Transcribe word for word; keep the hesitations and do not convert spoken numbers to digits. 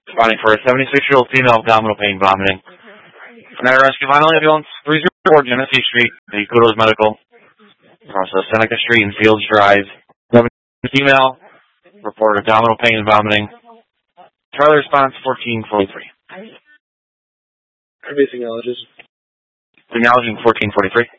Responding for a seventy-six-year-old female abdominal pain vomiting. United Rescue Vinyl Ambulance, three oh four Genesee Street, the Kudos Medical. Also Seneca Street and Fields Drive. Female, reported abdominal pain and vomiting. Charlie response, fourteen forty-three. Everything acknowledges. Acknowledging fourteen forty-three.